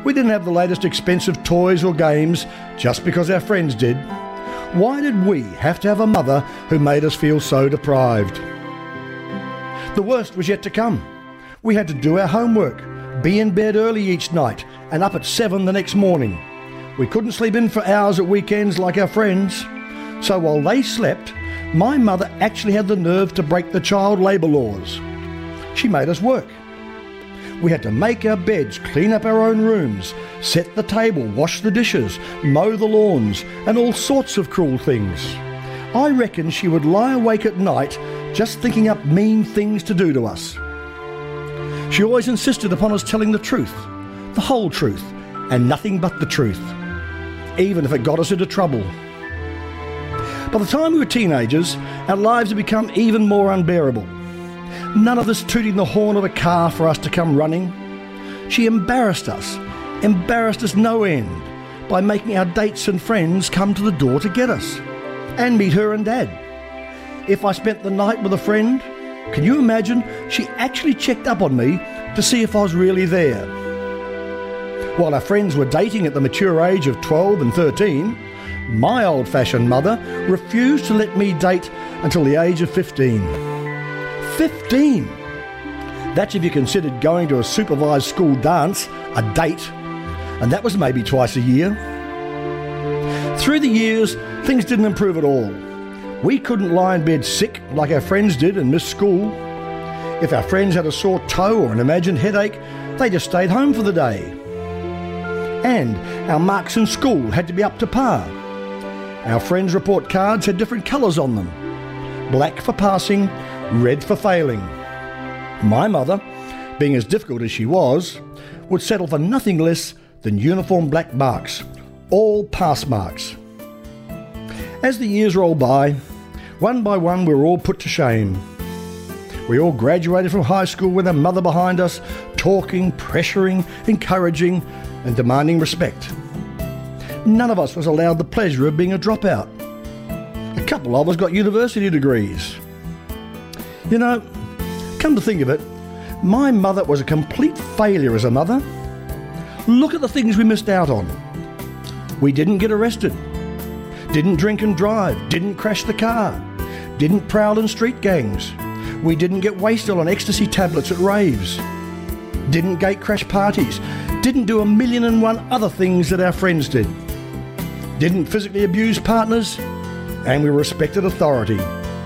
We didn't have the latest expensive toys or games just because our friends did. Why did we have to have a mother who made us feel so deprived? The worst was yet to come. We had to do our homework, be in bed early each night, and up at 7 the next morning. We couldn't sleep in for hours at weekends like our friends. So while they slept, my mother actually had the nerve to break the child labour laws. She made us work. We had to make our beds, clean up our own rooms, set the table, wash the dishes, mow the lawns, and all sorts of cruel things. I reckon she would lie awake at night just thinking up mean things to do to us. She always insisted upon us telling the truth, the whole truth, and nothing but the truth, even if it got us into trouble. By the time we were teenagers, our lives had become even more unbearable. None of us tooting the horn of a car for us to come running. She embarrassed us no end, by making our dates and friends come to the door to get us, and meet her and Dad. If I spent the night with a friend, can you imagine, she actually checked up on me to see if I was really there. While our friends were dating at the mature age of 12 and 13, my old-fashioned mother refused to let me date until the age of 15. 15! That's if you considered going to a supervised school dance a date, and that was maybe twice a year. Through the years, things didn't improve at all. We couldn't lie in bed sick like our friends did and miss school. If our friends had a sore toe or an imagined headache, they just stayed home for the day. And our marks in school had to be up to par. Our friends' report cards had different colours on them. Black for passing, red for failing. My mother, being as difficult as she was, would settle for nothing less than uniform black marks, all pass marks. As the years rolled by, one by one we were all put to shame. We all graduated from high school with our mother behind us, talking, pressuring, encouraging, and demanding respect. None of us was allowed the pleasure of being a dropout. A couple of us got university degrees. You know, come to think of it, my mother was a complete failure as a mother. Look at the things we missed out on. We didn't get arrested, didn't drink and drive, didn't crash the car, didn't prowl in street gangs. We didn't get wasted on ecstasy tablets at raves, didn't gate crash parties, didn't do 1,000,001 other things that our friends did, didn't physically abuse partners, and we respected authority.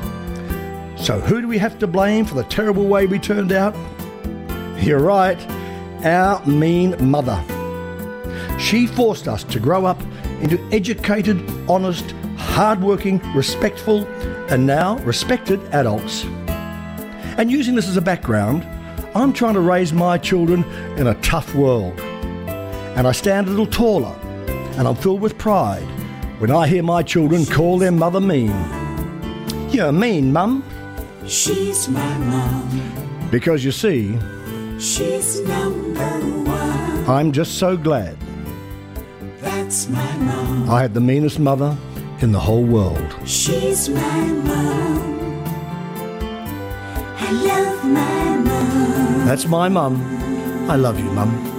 So who do we have to blame for the terrible way we turned out? You're right, our mean mother. She forced us to grow up into educated, honest, hard-working, respectful, and now respected adults. And using this as a background, I'm trying to raise my children in a tough world. And I stand a little taller, and I'm filled with pride when I hear my children call their mother mean. You're mean, Mum. She's my mum. Because you see, she's number one. I'm just so glad That's my mum. I had the meanest mother in the whole world. She's my mum. I love my mum. That's my mum. I love you, Mum.